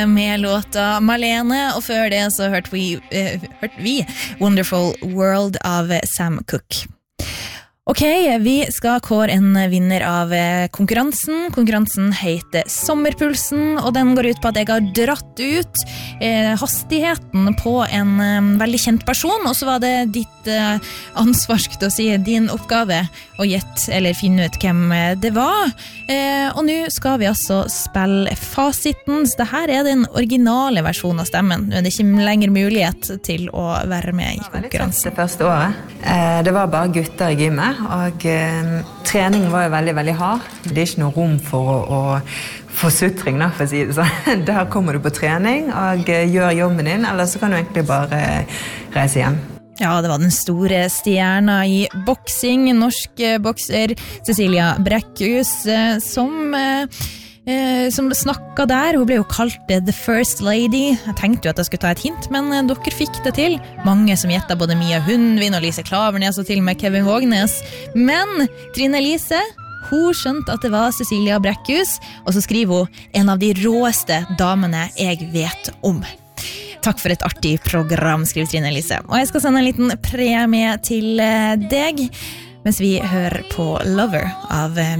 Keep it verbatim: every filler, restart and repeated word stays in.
med låta Marlene, og før det så hørte vi, uh, hørte vi Wonderful World av Sam Cooke. Ok, vi skal kåre en vinner av konkurransen. Konkurransen heter Sommerpulsen, og den går ut på at jeg har dratt ut eh, hastigheten på en eh, veldig kjent person, og så var det ditt eh, ansvar, skulle jeg si, din oppgave å gjette eller finne ut hvem det var. Eh, og nå skal vi altså spille fasiten, så dette er den originale versjonen av stemmen. Nå er det ikke lenger mulighet til å være med i konkurransen. Det første året, eh, det var bare gutter i gymmet, og eh, trening var jo veldig, veldig hard. Det er ikke noe rom for å, å få sutring, da, for å si det sånn. Der kommer du på trening og eh, gjør jobben din, eller så kan du egentlig bare eh, reise hjem. Ja, det var den store stjerna i boksing, norsk bokser Cecilia Brækhus, eh, som... Eh, Eh, som snakket der. Hun ble jo kalt The First Lady. Jeg tenkte jo at jeg skulle ta et hint, men eh, dere fikk det til. Mange som gjettet både Mia Hundvin og Lise Klavernes og til og med Kevin Vågnes. Men Trine Lise, hun skjønte at det var Cecilia Brækhus, og så skriver hun en av de råeste damene jeg vet om. Takk for et artig program, skriver Trine Lise. Og jeg skal sende en liten premie til eh, deg, mens vi hører på Lover av